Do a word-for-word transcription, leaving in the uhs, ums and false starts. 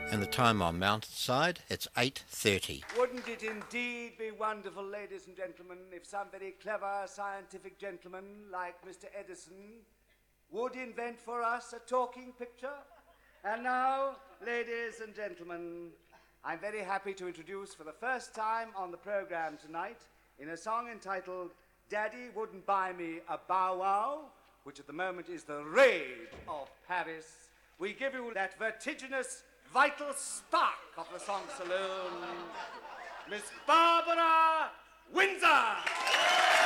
And the time on Mountainside, it's eight thirty. Wouldn't it indeed be wonderful, ladies and gentlemen, if some very clever scientific gentleman like Mister Edison would invent for us a talking picture? And now, ladies and gentlemen, I'm very happy to introduce for the first time on the program tonight, in a song entitled Daddy Wouldn't Buy Me a Bow Wow, which at the moment is the rage of Paris, we give you that vertiginous vital spark of the song saloon, Miss Barbara Windsor.